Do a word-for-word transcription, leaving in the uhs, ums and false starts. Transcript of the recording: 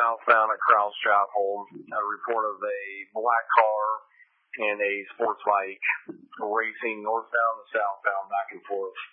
southbound at Krause Chapel, a report of a black car and a sports bike racing northbound and southbound back and forth.